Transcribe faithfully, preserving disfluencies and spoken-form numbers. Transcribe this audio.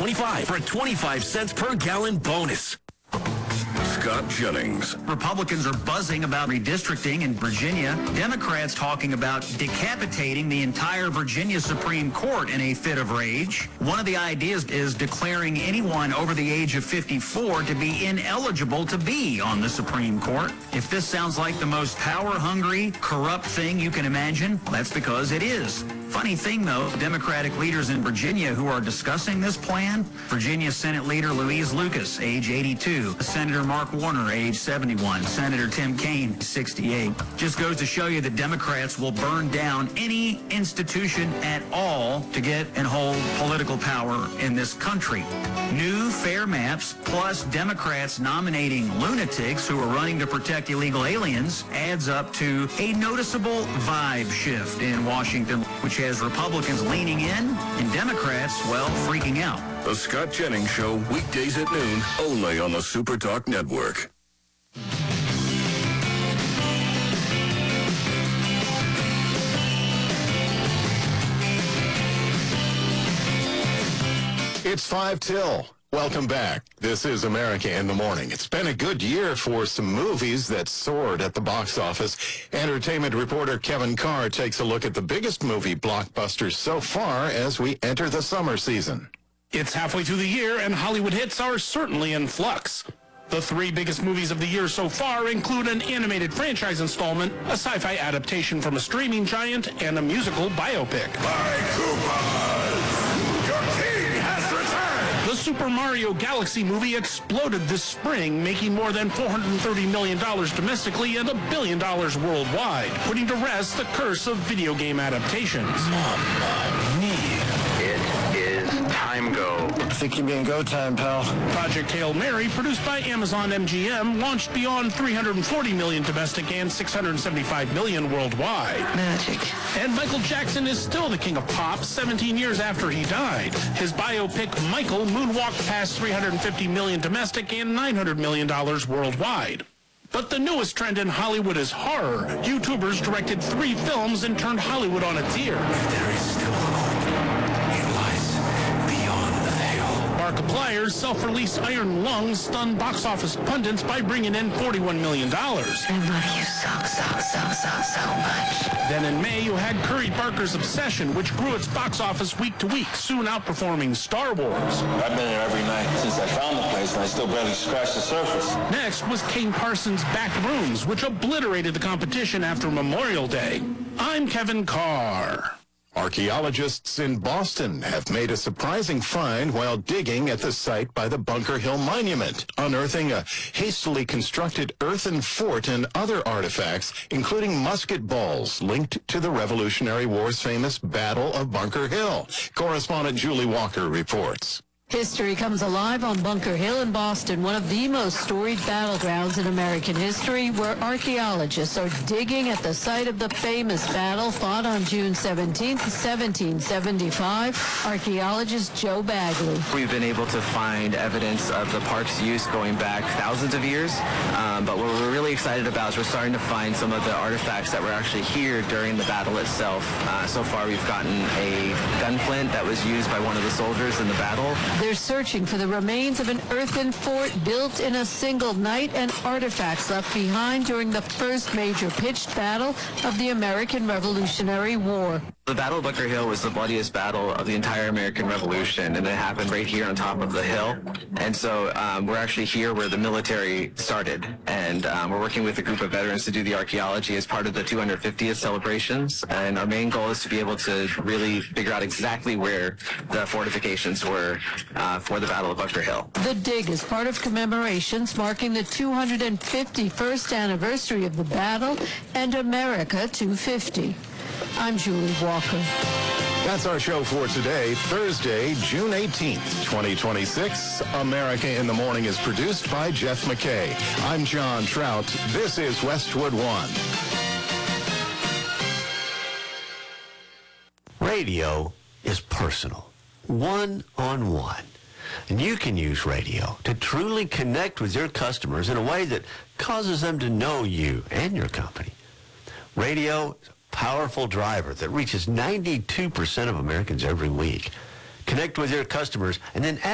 twenty-five for a twenty-five cents per gallon bonus. Scott Jennings. Republicans are buzzing about redistricting in Virginia. Democrats talking about decapitating the entire Virginia Supreme Court in a fit of rage. One of the ideas is declaring anyone over the age of fifty-four to be ineligible to be on the Supreme Court. If this sounds like the most power-hungry, corrupt thing you can imagine, that's because it is. Funny thing, though, Democratic leaders in Virginia who are discussing this plan, Virginia Senate Leader Louise Lucas, age eighty-two, Senator Mark Warner, age seventy-one, Senator Tim Kaine, sixty-eight. Just goes to show you that Democrats will burn down any institution at all to get and hold political power in this country. New fair maps, plus Democrats nominating lunatics who are running to protect illegal aliens, adds up to a noticeable vibe shift in Washington, which has Republicans leaning in and Democrats, well, freaking out. The Scott Jennings Show, weekdays at noon, only on the Super Talk Network. It's five till. Welcome back. This is America in the Morning. It's been a good year for some movies that soared at the box office. Entertainment reporter Kevin Carr takes a look at the biggest movie blockbusters so far as we enter the summer season. It's halfway through the year, and Hollywood hits are certainly in flux. The three biggest movies of the year so far include an animated franchise installment, a sci-fi adaptation from a streaming giant, and a musical biopic. My Koopas! Your king has returned! The Super Mario Galaxy movie exploded this spring, making more than four hundred thirty million dollars domestically and a billion dollars worldwide, putting to rest the curse of video game adaptations. Mamma mia. It is time go. I think you mean go time, pal. Project Hail Mary, produced by Amazon M G M, launched beyond three hundred forty million dollars domestic and six hundred seventy-five million dollars worldwide. Magic. And Michael Jackson is still the king of pop seventeen years after he died. His biopic, Michael, moonwalked past three hundred fifty million dollars domestic and nine hundred million dollars worldwide. But the newest trend in Hollywood is horror. YouTubers directed three films and turned Hollywood on its ear. There is still hope. It lies beyond the veil. Markiplier's self-released Iron Lungs stunned box office pundits by bringing in forty-one million dollars. I love you so, so, so, so, so much. Then in May, you had Curry Barker's Obsession, which grew its box office week to week, soon outperforming Star Wars. I've been here every night since I found the place, and I still barely scratched the surface. Next was Kane Parsons' Back Rooms, which obliterated the competition after Memorial Day. I'm Kevin Carr. Archaeologists in Boston have made a surprising find while digging at the site by the Bunker Hill Monument, unearthing a hastily constructed earthen fort and other artifacts, including musket balls linked to the Revolutionary War's famous Battle of Bunker Hill. Correspondent Julie Walker reports. History comes alive on Bunker Hill in Boston, one of the most storied battlegrounds in American history, where archaeologists are digging at the site of the famous battle fought on June seventeenth, seventeen seventy-five. Archaeologist Joe Bagley. We've been able to find evidence of the park's use going back thousands of years, um, but what we're really excited about is we're starting to find some of the artifacts that were actually here during the battle itself. Uh, so far, we've gotten a gunflint that was used by one of the soldiers in the battle. They're searching for the remains of an earthen fort built in a single night and artifacts left behind during the first major pitched battle of the American Revolutionary War. The Battle of Bunker Hill was the bloodiest battle of the entire American Revolution, and it happened right here on top of the hill. And so um, we're actually here where the military started, and um, we're working with a group of veterans to do the archaeology as part of the two hundred fiftieth celebrations. And our main goal is to be able to really figure out exactly where the fortifications were uh, for the Battle of Bunker Hill. The dig is part of commemorations marking the two hundred fifty-first anniversary of the battle and America two fifty. I'm Julie Walker. That's our show for today, Thursday, June eighteenth, twenty twenty-six. America in the Morning is produced by Jeff McKay. I'm John Trout. This is Westwood One. Radio is personal, one-on-one. And you can use radio to truly connect with your customers in a way that causes them to know you and your company. Radio is a powerful driver that reaches ninety-two percent of Americans every week. Connect with your customers and then